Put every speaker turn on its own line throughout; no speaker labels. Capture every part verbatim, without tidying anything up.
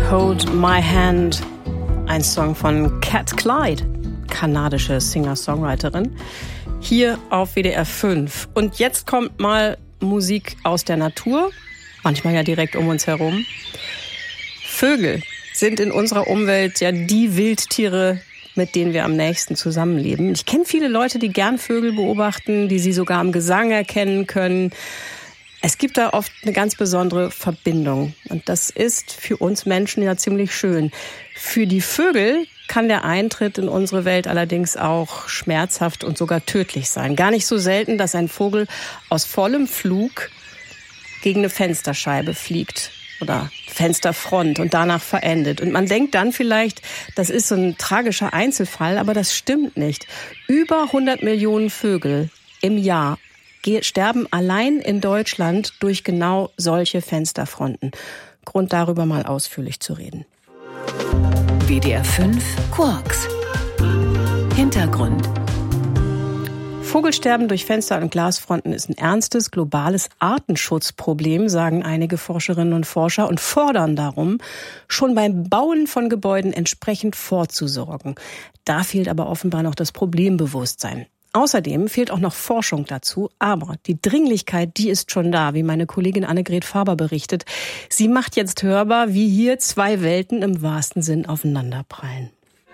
Hold My Hand, ein Song von Cat Clyde, kanadische Singer-Songwriterin, hier auf W D R fünf. Und jetzt kommt mal Musik aus der Natur, manchmal ja direkt um uns herum. Vögel sind in unserer Umwelt ja die Wildtiere, mit denen wir am nächsten zusammenleben. Ich kenne viele Leute, die gern Vögel beobachten, die sie sogar am Gesang erkennen können. Es gibt da oft eine ganz besondere Verbindung. Und das ist für uns Menschen ja ziemlich schön. Für die Vögel kann der Eintritt in unsere Welt allerdings auch schmerzhaft und sogar tödlich sein. Gar nicht so selten, dass ein Vogel aus vollem Flug gegen eine Fensterscheibe fliegt oder Fensterfront und danach verendet. Und man denkt dann vielleicht, das ist so ein tragischer Einzelfall, aber das stimmt nicht. Über hundert Millionen Vögel im Jahr sterben allein in Deutschland durch genau solche Fensterfronten. Grund darüber mal ausführlich zu reden.
W D R fünf Quarks. Hintergrund.
Vogelsterben durch Fenster- und Glasfronten ist ein ernstes globales Artenschutzproblem, sagen einige Forscherinnen und Forscher und fordern darum, schon beim Bauen von Gebäuden entsprechend vorzusorgen. Da fehlt aber offenbar noch das Problembewusstsein. Außerdem fehlt auch noch Forschung dazu, aber die Dringlichkeit, die ist schon da, wie meine Kollegin Annegret Faber berichtet. Sie macht jetzt hörbar, wie hier zwei Welten im wahrsten Sinn aufeinanderprallen.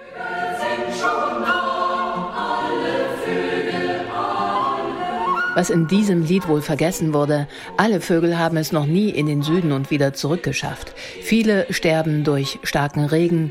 Was in diesem Lied wohl vergessen wurde, alle Vögel haben es noch nie in den Süden und wieder zurückgeschafft. Viele sterben durch starken Regen,